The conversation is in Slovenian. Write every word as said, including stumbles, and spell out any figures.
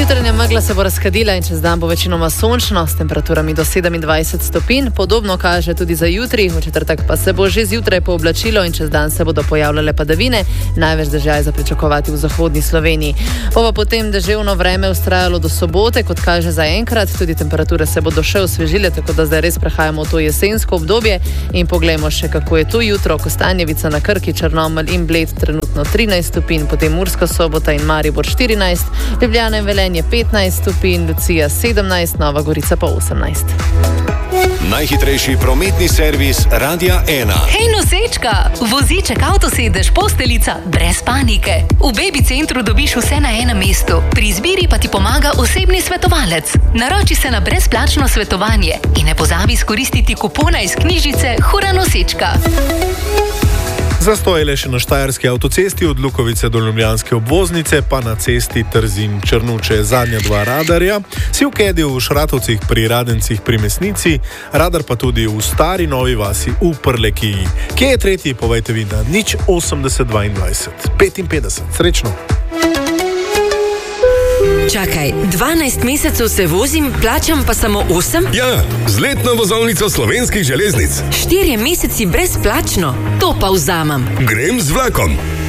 Jutranja megla se bo razkadila in čez dan bo večinoma sončno s temperaturami do sedemindvajset stopinj. Podobno kaže tudi za jutri, v četrtek pa se bo že zjutraj pooblačilo in čez dan se bodo pojavljale padavine. Največ dežja je za pričakovati v zahodni Sloveniji. Bo pa potem deževno vreme vztrajalo do sobote, kot kaže zaenkrat. Tudi temperature se bodo še osvežile, tako da zdaj res prehajamo v to jesensko obdobje. In poglejmo še, kako je tu jutro. Kostanjevica na Krki, Črnomelj in Bled trenutno trinajst stopinj, potem Murska Sobota in Maribor štirinajst, Ljubljana in Velenje petnajst stopinj, Lucija sedemnajst, Nova Gorica pa osemnajst. Najhitrejši prometni servis Radia ena. Hej nosečka, voziček, avtosedež, posteljica, brez panike. V Baby centru dobiš vse na enem mestu. Pri izbiri pa ti pomaga osebni svetovalec. Naroči se na brezplačno svetovanje in ne pozabi izkoristiti kupona iz knjižice Hura nosečka. Zastoj je le še na Štajerski avtocesti od Lukovice do Ljubljanske obvoznice, pa na cesti Trzin-Črnuče zadnja dva radarja, si v Kediju v Šratovcih pri Radencih pri Mesnici, radar pa tudi v Stari Novi vasi v Prlekiji. Kje je tretji, povejte vi na nič osemdeset dvaindvajset petinpetdeset. Srečno! Čakaj, dvanajst mesecev se vozim, plačam pa samo osem? Ja, z letno vozovnico Slovenskih železnic. Štirje meseci brezplačno? To pa vzamem. Grem z vlakom.